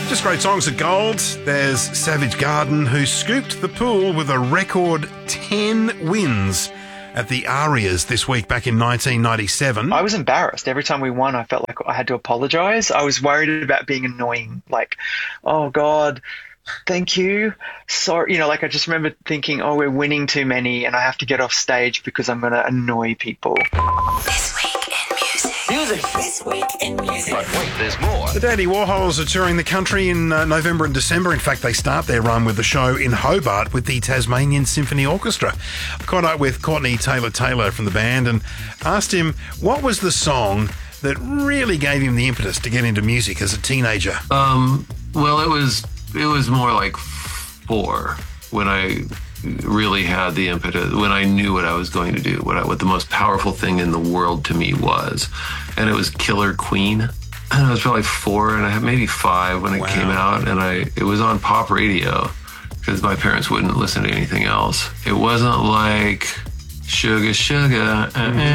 Just great songs at Gold. There's Savage Garden, who scooped the pool with a record 10 wins at the Arias this week back in 1997. I was embarrassed. Every time we won, I felt like I had to apologize. I was worried about being annoying. Like, oh, God, thank you. Sorry. I just remember thinking, oh, we're winning too many and I have to get off stage because I'm going to annoy people. This week in music. This week in music. But wait, there's more. The Dandy Warhols are touring the country in November and December. In fact, they start their run with the show in Hobart with the Tasmanian Symphony Orchestra. I caught up with Courtney Taylor from the band and asked him what was the song that really gave him the impetus to get into music as a teenager. Well, it was more like 4 when I really had the impetus, when I knew what I was going to do, what the most powerful thing in the world to me was. And it was Killer Queen. And I was probably 4 and I had maybe 5 when it came out, and it was on pop radio because my parents wouldn't listen to anything else. It wasn't like Sugar Sugar,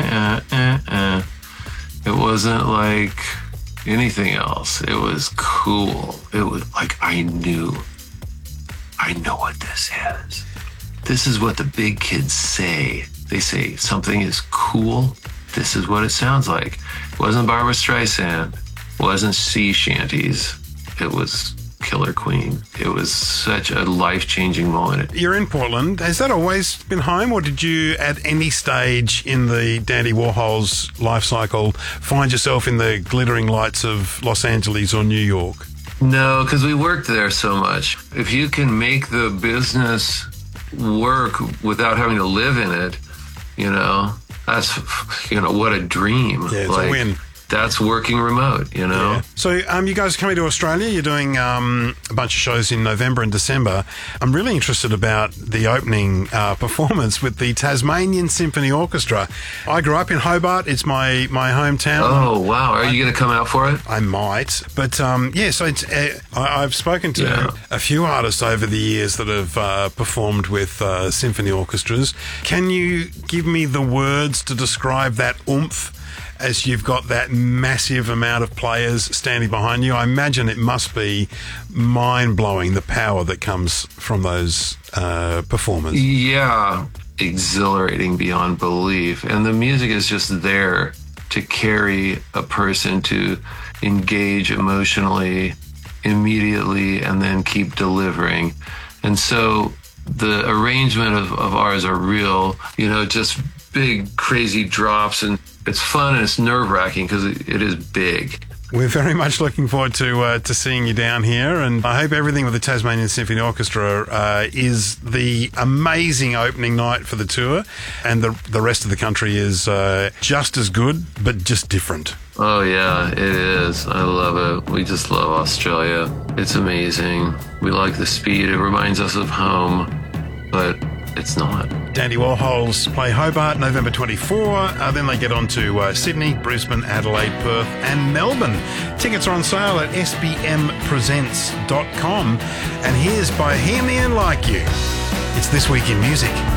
It wasn't like anything else. It was cool. It was like I know what this is. This is what the big kids say. They say something is cool. This is what it sounds like. It wasn't Barbra Streisand. It wasn't sea shanties. It was Killer Queen. It was such a life-changing moment. You're in Portland. Has that always been home, or did you, at any stage in the Dandy Warhols life cycle, find yourself in the glittering lights of Los Angeles or New York? No, because we worked there so much. If you can make the business work without having to live in it, that's, what a dream. Yeah, it's a win. That's working remote, Yeah. So you guys are coming to Australia. You're doing a bunch of shows in November and December. I'm really interested about the opening performance with the Tasmanian Symphony Orchestra. I grew up in Hobart. It's my hometown. Oh, wow. Are you going to come out for it? I might. But, so it's, I've spoken to a few artists over the years that have performed with symphony orchestras. Can you give me the words to describe that oomph as you've got that massive amount of players standing behind you? I imagine it must be mind-blowing, the power that comes from those performers. Yeah, exhilarating beyond belief. And the music is just there to carry a person to engage emotionally immediately and then keep delivering. And so the arrangement of ours are real, just big, crazy drops, and it's fun and it's nerve-wracking because it is big. We're very much looking forward to seeing you down here, and I hope everything with the Tasmanian Symphony Orchestra is the amazing opening night for the tour, and the rest of the country is just as good, but just different. Oh, yeah, it is. I love it. We just love Australia. It's amazing. We like the speed. It reminds us of home, but it's not. Dandy Warhols play Hobart November 24. Then they get on to Sydney, Brisbane, Adelaide, Perth and Melbourne. Tickets are on sale at sbmpresents.com. And here's Bohemian Like You. It's This Week in Music.